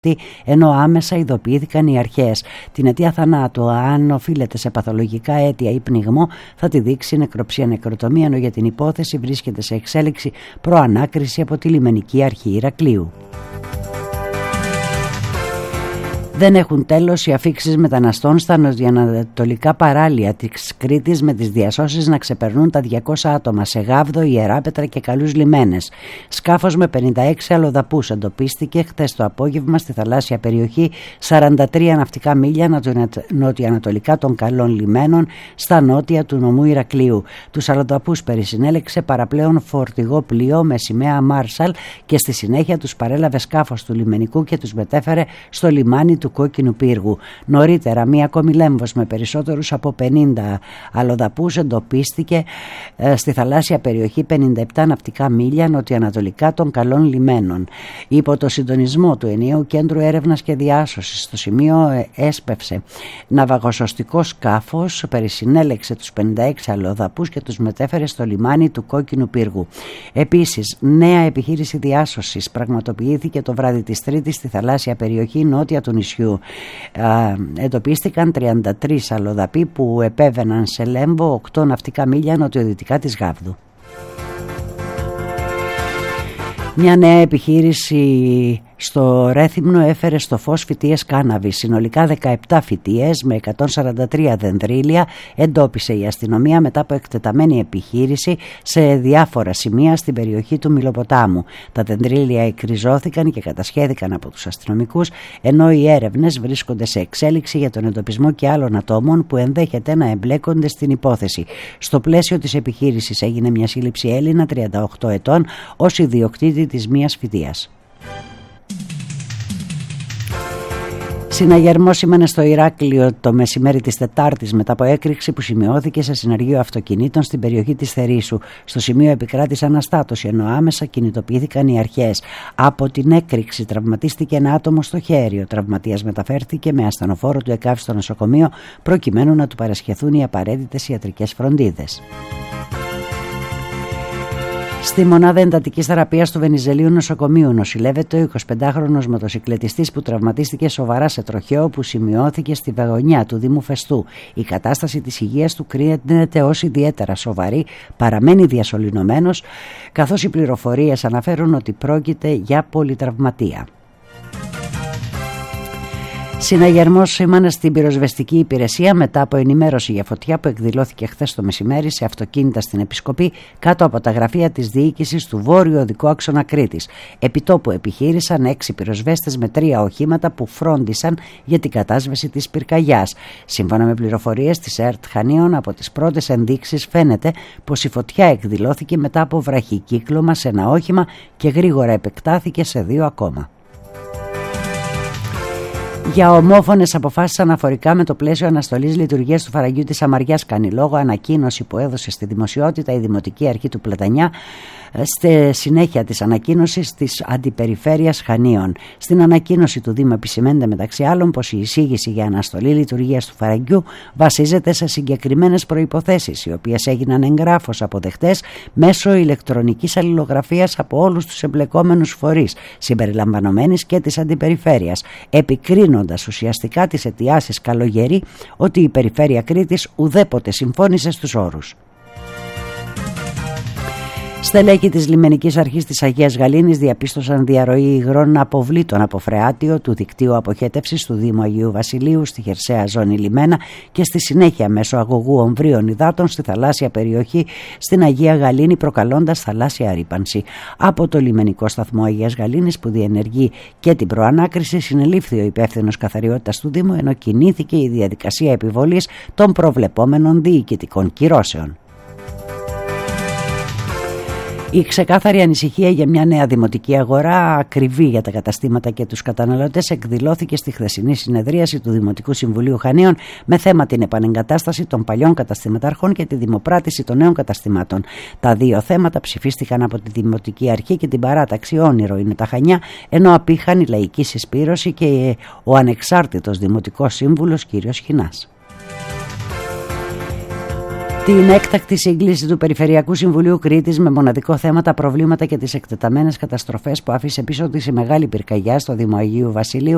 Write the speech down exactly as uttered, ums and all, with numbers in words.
ενώ άμεσα ειδοποιήθηκαν οι αρχές. Την αιτία θανάτου, αν οφείλεται σε παθολογικά αίτια ή πνιγμό, θα τη δείξει νεκροψία νεκροτομία, ενώ για την υπόθεση βρίσκεται σε εξέλιξη προανάκριση από τη Λιμενική Αρχή Ηρακλείου. Δεν έχουν τέλος οι αφίξεις μεταναστών στα νοτιοανατολικά παράλια της Κρήτης, με τις διασώσεις να ξεπερνούν τα διακόσια άτομα σε Γάβδο, Ιεράπετρα και Καλούς Λιμένες. Σκάφος με πενήντα έξι αλλοδαπούς εντοπίστηκε χτες το απόγευμα στη θαλάσσια περιοχή σαράντα τρία ναυτικά μίλια νοτιοανατολικά των Καλών Λιμένων, στα νότια του νομού Ηρακλείου. Τους αλλοδαπούς περισυνέλεξε παραπλέον φορτηγό πλοίο με σημαία Μάρσαλ και στη συνέχεια τους παρέλαβε σκάφος του λιμενικού και τους μετέφερε στο λιμάνι του Κόκκινου Πύργου. Νωρίτερα, μία ακόμη λέμβος με περισσότερους από πενήντα αλλοδαπούς εντοπίστηκε ε, στη θαλάσσια περιοχή πενήντα επτά ναυτικά μίλια νοτιοανατολικά των Καλών Λιμένων. Υπό το συντονισμό του Ενιαίου Κέντρου Έρευνας και Διάσωσης, στο σημείο ε, έσπευσε ναυαγοσωστικό σκάφος, περισυνέλεξε τους πενήντα έξι αλλοδαπούς και τους μετέφερε στο λιμάνι του Κόκκινου Πύργου. Επίσης, νέα επιχείρηση διάσωσης πραγματοποιήθηκε το βράδυ της Τρίτης στη θαλάσσια περιοχή νότια του νησιού. Εντοπίστηκαν τριάντα τρεις αλλοδαποί που επέβαιναν σε λέμβο οκτώ ναυτικά μίλια νοτιοδυτικά της Γάβδου. Μια νέα επιχείρηση στο Ρέθυμνο έφερε στο φως φυτίες κάναβης. Συνολικά δεκαεπτά φυτίες με εκατόν σαράντα τρία δενδρίλια εντόπισε η αστυνομία μετά από εκτεταμένη επιχείρηση σε διάφορα σημεία στην περιοχή του Μυλοποτάμου. Τα δενδρίλια εκριζώθηκαν και κατασχέθηκαν από τους αστυνομικούς, ενώ οι έρευνες βρίσκονται σε εξέλιξη για τον εντοπισμό και άλλων ατόμων που ενδέχεται να εμπλέκονται στην υπόθεση. Στο πλαίσιο της επιχείρησης έγινε μια σύλληψη Έλληνα τριάντα οκτώ ετών ως ιδιοκτήτη της μίας φυτείας. Συναγερμός σήμανε στο Ηράκλειο το μεσημέρι της Τετάρτης μετά από έκρηξη που σημειώθηκε σε συνεργείο αυτοκινήτων στην περιοχή της Θερήσου. Στο σημείο επικράτησε αναστάτωση, ενώ άμεσα κινητοποιήθηκαν οι αρχές. Από την έκρηξη τραυματίστηκε ένα άτομο στο χέρι. Ο τραυματίας μεταφέρθηκε με ασθενοφόρο του ΕΚΑΒ στο νοσοκομείο προκειμένου να του παρασχεθούν οι απαραίτητες ιατρικές φροντίδες. Στη μονάδα εντατικής θεραπείας του Βενιζελίου νοσοκομείου νοσηλεύεται ο εικοσιπεντάχρονος μοτοσικλετιστής που τραυματίστηκε σοβαρά σε τροχαίο που σημειώθηκε στη Βαγωνιά του Δήμου Φεστού. Η κατάσταση της υγείας του κρίνεται ως ιδιαίτερα σοβαρή, παραμένει διασωληνωμένος, καθώς οι πληροφορίες αναφέρουν ότι πρόκειται για πολυτραυματία. Συναγερμός σήμανε στην πυροσβεστική υπηρεσία μετά από ενημέρωση για φωτιά που εκδηλώθηκε χθες το μεσημέρι σε αυτοκίνητα στην Επισκοπή κάτω από τα γραφεία της διοίκησης του Βόρειου Οδικού Άξονα Κρήτης. Επιτόπου επιχείρησαν έξι πυροσβέστες με τρία οχήματα που φρόντισαν για την κατάσβεση της πυρκαγιάς. Σύμφωνα με πληροφορίες της ΕΡΤ Χανίων, από τις πρώτες ενδείξεις φαίνεται πως η φωτιά εκδηλώθηκε μετά από βραχικύκλωμα σε ένα όχημα και γρήγορα επεκτάθηκε σε δύο ακόμα. Για ομόφωνες αποφάσεις αναφορικά με το πλαίσιο αναστολής λειτουργίας του φαραγγιού της Αμαριάς κάνει λόγο ανακοίνωση που έδωσε στη δημοσιότητα η Δημοτική Αρχή του Πλατανιά στη συνέχεια της ανακοίνωσης της Αντιπεριφέρειας Χανίων. Στην ανακοίνωση του Δήμου επισημαίνεται μεταξύ άλλων πως η εισήγηση για αναστολή λειτουργίας του φαραγγιού βασίζεται σε συγκεκριμένες προϋποθέσεις, οι οποίες έγιναν εγγράφως αποδεκτές μέσω ηλεκτρονικής αλληλογραφίας από όλους τους εμπλεκόμενους φορείς, συμπεριλαμβανομένης και της Αντιπεριφέρειας, επικρίνοντας ουσιαστικά τις αιτιάσεις καλογερή ότι η Περιφέρεια Κρήτης ουδέποτε συμφώνησε στους όρους. Στελέχη της Λιμενικής Αρχής της Αγίας Γαλήνης διαπίστωσαν διαρροή υγρών αποβλήτων από φρεάτιο του δικτύου αποχέτευσης του Δήμου Αγίου Βασιλείου στη χερσαία ζώνη Λιμένα και στη συνέχεια μέσω αγωγού ομβρίων υδάτων στη θαλάσσια περιοχή στην Αγία Γαλήνη, προκαλώντας θαλάσσια ρύπανση. Από το λιμενικό σταθμό Αγίας Γαλήνης που διενεργεί και την προανάκριση συνελήφθη ο υπεύθυνος καθαριότητας του Δήμου, ενώ κινήθηκε η διαδικασία επιβολής των προβλεπόμενων διοικητικών κυρώσεων. Η ξεκάθαρη ανησυχία για μια νέα δημοτική αγορά ακριβή για τα καταστήματα και τους καταναλωτές εκδηλώθηκε στη χθεσινή συνεδρίαση του Δημοτικού Συμβουλίου Χανίων με θέμα την επανεγκατάσταση των παλιών καταστηματάρχων και τη δημοπράτηση των νέων καταστημάτων. Τα δύο θέματα ψηφίστηκαν από τη Δημοτική Αρχή και την παράταξη Όνειρο είναι τα Χανιά, ενώ απήχαν η Λαϊκή Συσπήρωση και ο ανεξάρτητος Δημοτικός Σύμβουλος κ. Χινάς. Την έκτακτη σύγκληση του Περιφερειακού Συμβουλίου Κρήτης με μοναδικό θέμα τα προβλήματα και τις εκτεταμένες καταστροφές που άφησε πίσω της η μεγάλη πυρκαγιά στο Δήμο Αγίου Βασιλείου